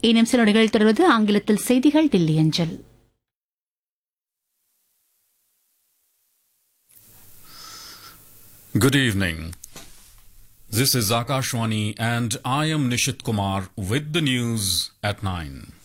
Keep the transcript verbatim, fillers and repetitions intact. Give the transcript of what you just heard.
இன்னும் சில நொடிகள் தொடர்வது ஆங்கிலத்தில் செய்திகள் டெல்லி அஞ்சல். Good evening. This is Akashwani and I am Nishit Kumar with the news at nine.